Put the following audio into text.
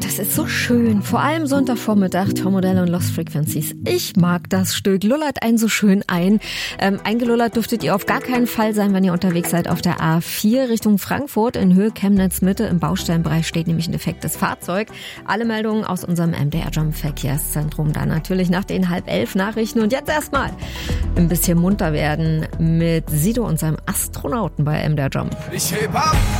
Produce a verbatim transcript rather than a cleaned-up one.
das ist so schön. Vor allem Sonntagvormittag, Tom Odell und Lost Frequencies. Ich mag das Stück. Lullert einen so schön ein. Ähm, eingelullert dürftet ihr auf gar keinen Fall sein, wenn ihr unterwegs seid auf der A vier Richtung Frankfurt in Höhe Chemnitz Mitte. Im Baustellenbereich steht nämlich ein defektes Fahrzeug. Alle Meldungen aus unserem M D R-Jump Verkehrszentrum. Dann natürlich nach den halb elf Nachrichten. Und jetzt erstmal ein bisschen munter werden mit Sido und seinem Astronauten bei M D R Jump. Ich heb ab!